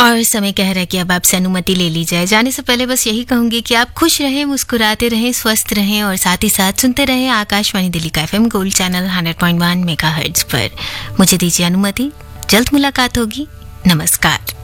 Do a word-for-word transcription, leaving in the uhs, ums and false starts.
और समय कह रहा है कि अब आपसे अनुमति ले ली जाए। जाने से पहले बस यही कहूंगी कि आप खुश रहें, मुस्कुराते रहें, स्वस्थ रहें और साथ ही साथ सुनते रहें आकाशवाणी दिल्ली का FM gold channel hundred point one megahertz पर। मुझे दीजिए अनुमति, जल्द मुलाकात होगी। नमस्कार।